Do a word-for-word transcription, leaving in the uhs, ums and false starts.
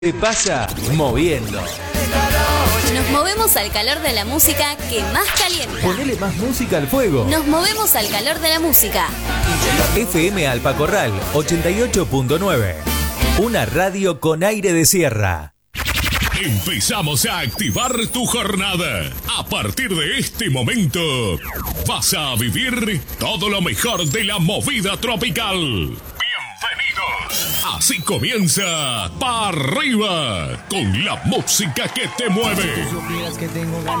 Se pasa moviendo. Nos movemos al calor de la música que más calienta. Ponele más música al fuego. Nos movemos al calor de la música. F M Alpacorral ochenta y ocho punto nueve. Una radio con aire de sierra. Empezamos a activar tu jornada. A partir de este momento, vas a vivir todo lo mejor de la movida tropical. Bienvenidos. Así comienza Pa' Arriba, con la música que te mueve. Si supieras que tengo ganas